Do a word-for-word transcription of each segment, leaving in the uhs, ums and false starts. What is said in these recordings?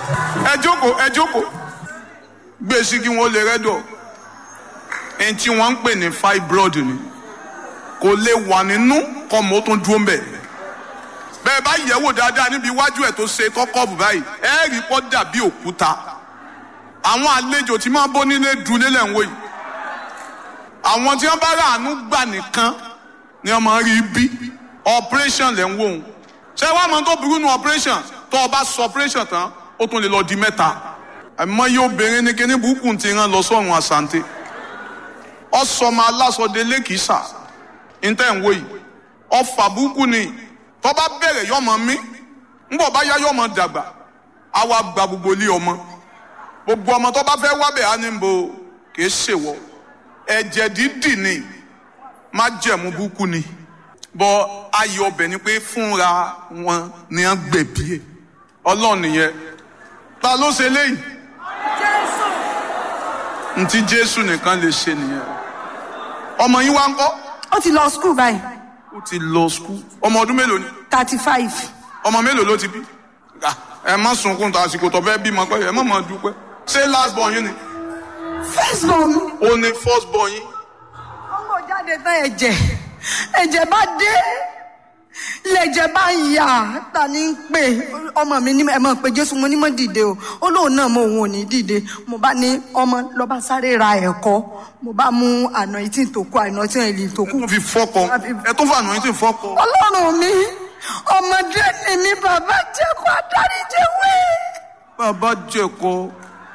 ẹ jókòó ẹ jókòó gbé sí kí wọ́n lè rẹ́dọ̀ ẹni tí wọ́n ń pè ní fibroid ni kò lè wà nínú kọ́ mọ́ tó ń dúró mbẹ̀ bẹ́ẹ̀ bá yẹ̀wò dáadáa níbi iwájú ẹ̀ tó ṣe kọ́kọ́ọ̀bù báyìí ẹ rí pọ́ dàbí òkúta àwọn àlejò tí máa bó nílé dúlé lẹ̀ ń wò yìí àwọn tí wọ́n bá rà àánú gbà nìkan ni wọ́n máa rí bí operation lẹ̀ ń wò ó ṣé wàá mọ tó burú nu operation tó o bá sọ operation tán ó tún lè lọ di mẹ́ta àmọ́ yóò bẹ̀rẹ̀ ní kíní burúkú ti rán lọ sọ́run àsante ọ̀sọ́mọ aláṣọdé lẹ́kìsà ntẹ̀ ń wò yìí ọ̀fà burúkú ni tó bá bẹ̀rẹ̀ yọmọ mi ńbọ̀ bá yá yọmọ dàgbà àwa gba gbogbo ilé ọmọ gbogbo ọmọ tó bá fẹ́ wábẹ̀ á ní bo kì í ṣèwọ ẹ̀jẹ̀ dídì ni má jẹ̀mú burúkú ni bọ́ ayọ̀ ọbẹ̀ ni pé fúnra wọn ni wọ́n gbẹ̀bí ẹ̀ ọlọ́run nìyẹn ta ló ṣe léyìí Jésù. ntí Jésù nìkan lè ṣe nìyẹn ọmọ yín wá ń kọ́ Ó ti lọ school báyìí. ó ti lọ skul ọmọ ọdún mélòó ni thirty five. ọmọ mélòó ló ti bí ẹ má sunkún tó àsìkò tó fẹ́ bímọ pé ẹ má má dúpẹ́ ṣé last born yín ni First born mi. ó ní first born yín Ọmọ jáde tán ẹ̀jẹ̀. Ẹ̀jẹ̀ bá dé. Lẹ̀jẹ̀ bá ń yà. Ta ni ń pè? Ọmọ mi ní ẹ mọ̀ pé Jésù mo ní mọ̀ dìde o. Ó lóun náà mo òun ò ní dìde. Mo bá ní ọmọ lọ bá sáré ra ẹ̀kọ́. Mo bá mú àná ìtì tó kú àná ìtì ìlì tó ẹ kú. tún fi fọ́kọ ẹ tún fànà yín tún fọ́kọ Ọlọ́run mi. Ọmọdé ni mi bàbá jẹ́ kó adáríjẹ wé. bàbá jẹ̀kọ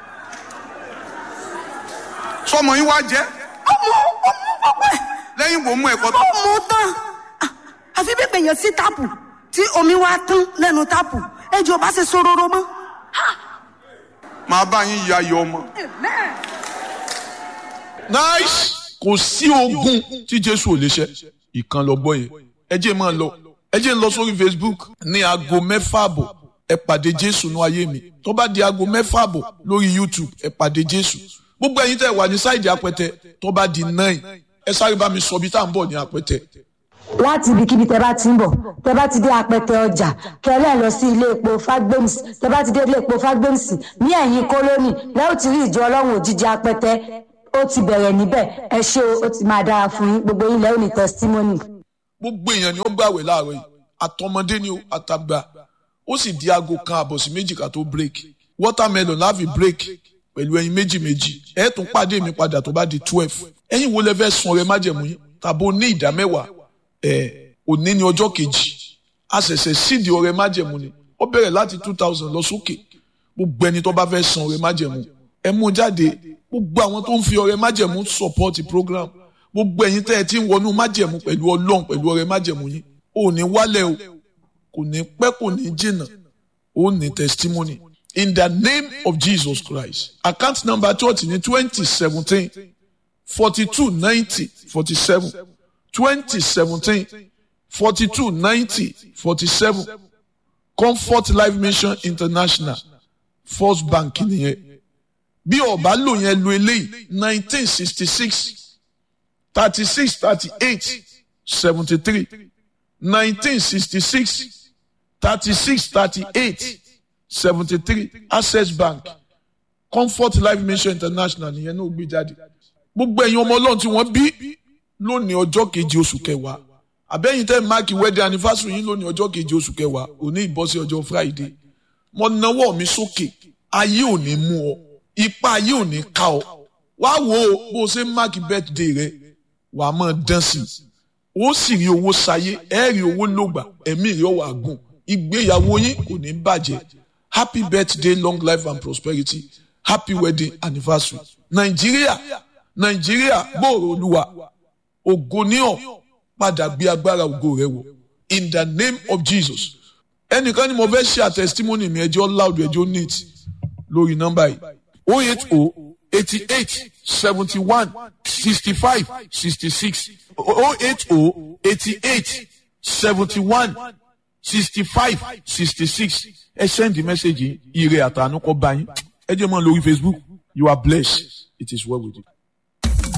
sọmọ yín wá jẹ́ Ọmọ ọmọ ọpẹ́. lẹ́yìn wo mú ẹ̀kọ́ tó Ó mú tán. Ah, àfi bí pèèyàn sí táàpù tí omi wá tán lẹ́nu táàpù ẹjọ́ bá ṣe sororo mọ́. máa bá yín ya ayọ̀ ọmọ. Amen. nice kò sí ogun tí Jésù ò lè ṣe ìkan lọ gbọ́ yẹn ẹ jẹ́ máa lọ ẹ jẹ́ ń lọ sórí Facebook ní aago mẹ́fà àbọ̀ ẹ pàdé Jésù ní ayé mi tó bá di aago mẹ́fà àbọ̀ lórí YouTube ẹ pàdé Jésù gbogbo ẹ̀yin tẹ́ wà ní sáìdì Apẹtẹ tó bá di nine ẹ sáré bá mi sọ bí tá à ń bọ̀ ní Apẹtẹ. láti ibikíbi tẹ bá ti ń bọ̀ tẹ bá ti dé Apẹtẹ ọjà kẹlẹ lọ sí ilé epo Fagbems tẹ bá ti dé ilé epo Fagbems ní ẹ̀yìn kólónì lẹ́yìn tí rí ìjọ Ọlọ́run òjijì Apẹtẹ ó ti bẹ̀rẹ̀ níbẹ̀ ẹ ṣé ó ti máa dára fún yín gbogbo yín lẹ́yìn ní testimony. gbogbo èèyàn ni ó gbàwẹ̀ láàárọ̀ yìí àtọmọdé ni ó àtàgbà ó sì di aago kan àbọ̀ sí méjì ká tó break watermelon láàfin break pẹ̀lú ẹyin méjì méjì ẹ tún pàdé mi padà tó bá di twelve ẹ̀yin wo lẹ fẹ́ sun ọrẹ májẹ̀mú yín tàbí ó ní ìdá mẹ́wàá ẹ̀ òní ní ọjọ́ kejì a ṣẹ̀ṣẹ̀ sídìí ọrẹ májẹ̀mú ni ó bẹ̀rẹ̀ láti two thousand lọ sókè gbogbo ẹni tó bá fẹ́ san ọrẹ májẹ̀mú ẹ mú jáde gbogbo àwọn tó ń fi ọrẹ májẹ̀mú support program gbogbo ẹ̀yin tẹ́ ẹ ti ń wọnú májẹ̀mú pẹ̀lú Ọlọ́run pẹ̀lú ọrẹ májẹ̀mú yín ò ní wálẹ̀ o kò ní pẹ́ kò ní jìnnà ó ní testimony in the name of Jesus Christ account number church ní twenty seventeen forty two ninety forty seven twenty seventeen forty two ninety forty seven Comfort Life Mission International First Bank nìyẹn bí ọba lò yẹn lo eléyìí nineteen sixty six thirty six thirty eight seventy three nineteen sixty six thirty six thirty eight seventy three Access Bank Comfort Life Mission International nìyẹn náà gbé jáde gbogbo ẹ̀yin ọmọ Ọlọ́run tí wọ́n bí lónìí ọjọ́ kejì oṣù kẹwàá àbẹ́yìn tẹ́ máàkì wedding anniversary yín lónìí ọjọ́ kejì oṣù kẹwàá òní ìbọ́sí ọjọ́ Friday mo nawọ́ mi sókè ayé ò ní mú ọ ipa ayé ò ní ká ọ wá wo bó o ṣe ń máàkì birthday rẹ wàá máa dán sí i ó sì rí owó sayé ẹ rí owó lògbà ẹ̀mí rẹ wà gùn ìgbéyàwó yín kò ní bàjẹ́ happy birthday long life and prosperity happy wedding anniversary Nàìjíríà Nàìjíríà gbòòrò Olúwa ògo ní ọ padà gbé agbára ògo rẹ wọ̀ in the name of Jesus ẹnìkan ni mo fẹ́ ṣe àtẹsítímọ́nì mi ẹjọ́ loud ẹjọ́ neat lórí nọ́mbà yìí oh eight oh eighty eight seventy one sixty five sixty six oh eight oh eighty eight seventy one sixty five sixty six ẹ send the message ire àtànú kọ bá yín ẹ jẹ́ mọ́ lórí Facebook you are blessed it is well with you.